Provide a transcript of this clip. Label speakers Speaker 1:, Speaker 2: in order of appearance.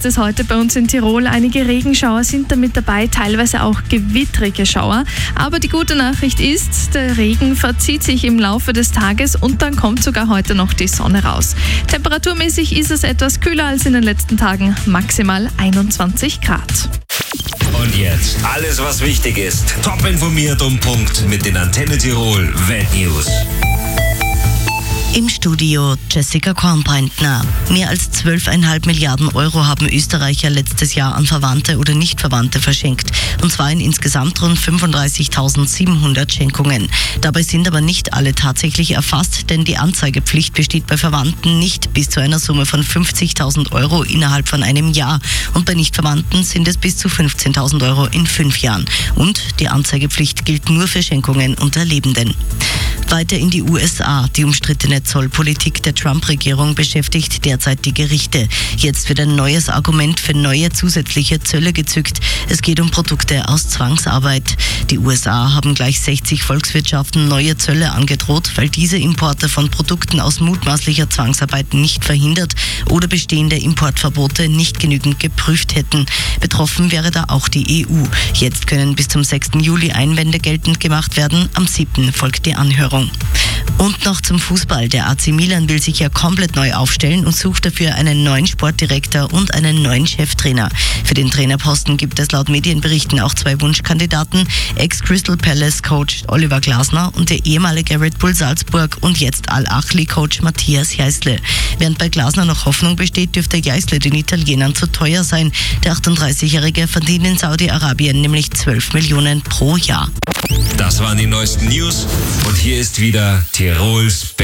Speaker 1: es heute bei uns in Tirol. Einige Regenschauer sind damit dabei, teilweise auch gewittrige Schauer. Aber die gute Nachricht ist, der Regen verzieht sich im Laufe des Tages und dann kommt sogar heute noch die Sonne raus. Temperaturmäßig ist es etwas kühler als in den letzten Tagen, maximal 21 Grad.
Speaker 2: Und jetzt alles, was wichtig ist. Top informiert um Punkt mit den Antenne Tirol Weltnews.
Speaker 3: Im Studio Jessica Kornbreitner. Mehr als 12,5 Milliarden Euro haben Österreicher letztes Jahr an Verwandte oder Nichtverwandte verschenkt. Und zwar in insgesamt rund 35.700 Schenkungen. Dabei sind aber nicht alle tatsächlich erfasst, denn die Anzeigepflicht besteht bei Verwandten nicht bis zu einer Summe von 50.000 Euro innerhalb von einem Jahr. Und bei Nichtverwandten sind es bis zu 15.000 Euro in 5 Jahren. Und die Anzeigepflicht gilt nur für Schenkungen unter Lebenden. Weiter in die USA. Die umstrittene Zollpolitik der Trump-Regierung beschäftigt derzeit die Gerichte. Jetzt wird ein neues Argument für neue zusätzliche Zölle gezückt. Es geht um Produkte aus Zwangsarbeit. Die USA haben gleich 60 Volkswirtschaften neue Zölle angedroht, weil diese Importe von Produkten aus mutmaßlicher Zwangsarbeit nicht verhindert oder bestehende Importverbote nicht genügend geprüft hätten. Betroffen wäre da auch die EU. Jetzt können bis zum 6. Juli Einwände geltend gemacht werden. Am 7. folgt die Anhörung. Und noch zum Fußball. Der AC Milan will sich ja komplett neu aufstellen und sucht dafür einen neuen Sportdirektor und einen neuen Cheftrainer. Für den Trainerposten gibt es laut Medienberichten auch 2 Wunschkandidaten. Ex-Crystal Palace-Coach Oliver Glasner und der ehemalige Red Bull Salzburg und jetzt Al-Ahly-Coach Matthias Jeißle. Während bei Glasner noch Hoffnung besteht, dürfte Jeißle den Italienern zu teuer sein. Der 38-Jährige verdient in Saudi-Arabien nämlich 12 Millionen pro Jahr.
Speaker 2: Das waren die neuesten News und hier ist wieder Tirols